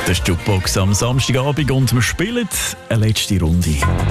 Das ist Jukebox am Samstagabend und wir spielen eine letzte Runde.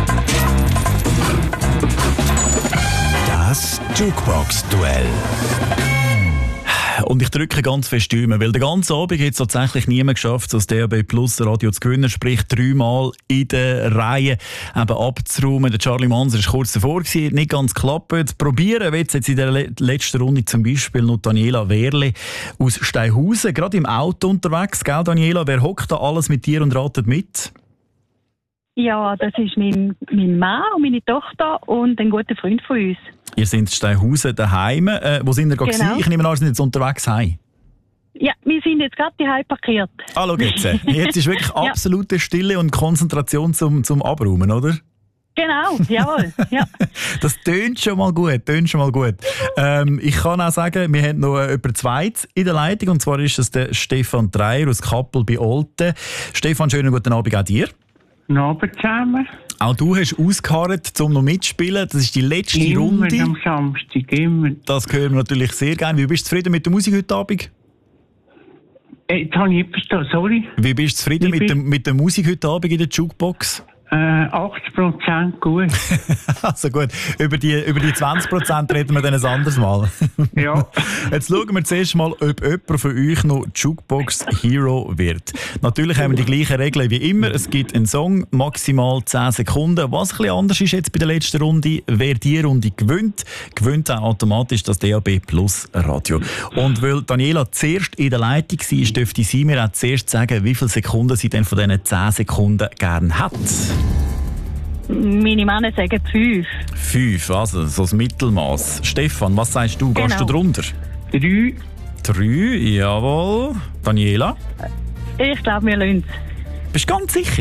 Das Jukebox-Duell. Und ich drücke ganz fest Däumen, weil den ganzen Abend hat es tatsächlich niemand geschafft, das DAB Plus Radio zu gewinnen, sprich 3-mal in der Reihe eben abzuräumen. Der Charlie Manser war kurz davor, nicht ganz geklappt. Probieren wird jetzt in der letzten Runde zum Beispiel noch Daniela Wehrle aus Steinhausen, gerade im Auto unterwegs. Gell, Daniela, wer hockt da alles mit dir und ratet mit? Ja, das ist mein Mann und meine Tochter und ein guter Freund von uns. Ihr seid in Steinhausen daheim. Wo sind ihr gewesen? Genau. Ich nehme an, ihr seid jetzt unterwegs heim. Ja, wir sind jetzt gerade daheim parkiert. Ah, schau jetzt. Jetzt ist wirklich absolute Stille und Konzentration zum Abräumen, oder? Genau, jawohl. Ja. Das tönt schon mal gut. Ich kann auch sagen, wir haben noch jemanden zweit in der Leitung, und zwar ist es der Stefan Dreier aus Kappel bei Olten. Stefan, schönen guten Abend auch dir. Guten Abend zusammen. Auch du hast ausgeharrt, um noch mitzuspielen. Das ist die letzte Runde. Immer am Samstag, immer. Das hören wir natürlich sehr gerne. Wie bist du zufrieden mit der Musik heute Abend? Jetzt habe ich nicht verstanden, sorry. Wie bist du zufrieden mit der Musik heute Abend in der Jukebox? 80% gut. Also gut, über die 20% reden wir dann ein anderes Mal. Ja. Jetzt schauen wir zuerst mal, ob jemand von euch noch Jukebox Hero wird. Natürlich haben wir die gleichen Regeln wie immer. Es gibt einen Song, maximal 10 Sekunden. Was ein bisschen anders ist jetzt bei der letzten Runde, wer die Runde gewinnt auch automatisch das DAB Plus Radio. Und weil Daniela zuerst in der Leitung war, dürfte sie mir auch zuerst sagen, wie viele Sekunden sie denn von diesen 10 Sekunden gerne hat. Meine Männer sagen 5. 5, also so das Mittelmaß. Stefan, was sagst du? Genau. Gehst du drunter? 3. 3, jawohl. Daniela? Ich glaube, wir lassen es. Bist du ganz sicher?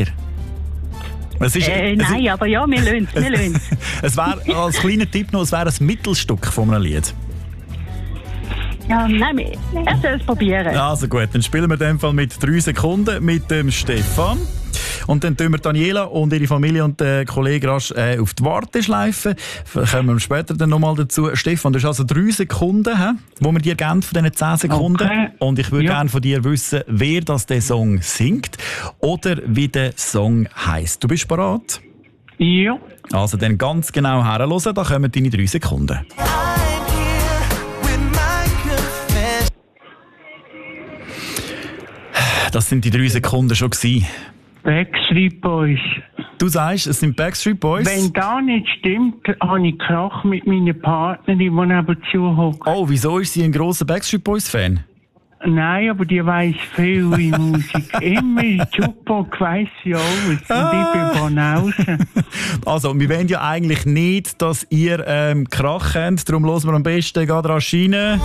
Nein, aber ja, wir lassen es. Es wäre als kleiner Tipp noch, es wäre ein Mittelstück von einem Lied. Ja, nein, er soll es probieren. Also gut, dann spielen wir in dem Fall mit 3 Sekunden mit dem Stefan. Und dann tun wir Daniela und ihre Familie und Kollegen rasch auf die Warteschleife. Kommen wir später dann nochmal dazu. Stefan, du hast also 3 Sekunden, wo wir dir geben von diesen 10 Sekunden. Okay. Und ich würde gerne von dir wissen, wer das den Song singt oder wie der Song heisst. Du bist bereit? Ja. Also dann ganz genau herhören, da kommen deine 3 Sekunden. Das sind die 3 Sekunden schon gewesen. Backstreet Boys. Du sagst, es sind Backstreet Boys? Wenn das nicht stimmt, habe ich Krach mit meiner Partnerin, die nebenzu hockt. Oh, wieso ist sie ein grosser Backstreet Boys-Fan? Nein, aber die weiss viel in Musik. Immer in Jukebox weiss sie alles. Und ich bin Banausen. Also, wir wollen ja eigentlich nicht, dass ihr Krach habt. Darum hören wir am besten gerade rasch rein.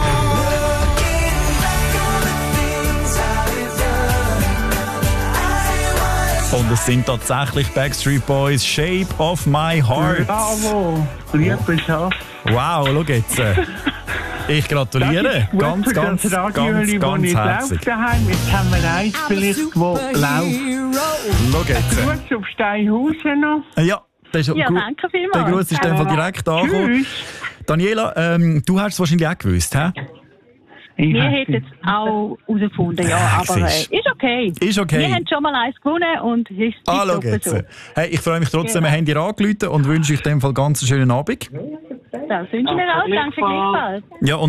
Und es sind tatsächlich Backstreet Boys, Shape of My Heart. Bravo, liebe Sache. Wow, schau jetzt. Ich gratuliere. Ganz herzlich. Jetzt haben wir eins vielleicht, wo läuft. Schau jetzt. Gut auf Steinhausen noch. Ja, das ist Ja, gut. danke vielmals. Der Gruß ist in dem Fall direkt angekommen. Tschüss. Daniela, du hast es wahrscheinlich auch gewusst, hä? Wir hätten es auch herausgefunden, ja, aber ist okay. Ist okay. Wir haben schon mal eins gewonnen und ist Schau jetzt. so. Hey, ich freue mich trotzdem, wir haben dir angerufen und wünsche euch in dem Fall ganz einen schönen Abend. Das wünsche ich mir auch. Danke gleichfalls. Ja, und